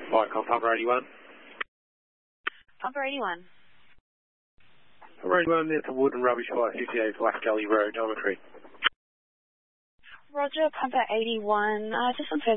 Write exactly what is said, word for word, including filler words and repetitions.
Viacom, Papa eighty-one. Papa eighty-one. Papa eighty-one, there's a wood and rubbish fire, fifty-eight Black Gully Road, Dormitory. Roger, Papa eighty-one. Uh, just on